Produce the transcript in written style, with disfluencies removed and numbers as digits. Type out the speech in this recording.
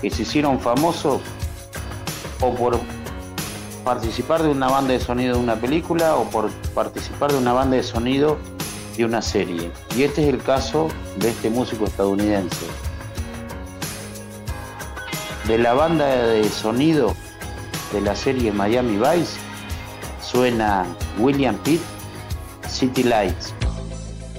que se hicieron famosos o por participar de una banda de sonido de una película o por participar de una banda de sonido de una serie. Y este es el caso de este músico estadounidense. De la banda de sonido de la serie Miami Vice suena William Pitt, City Lights.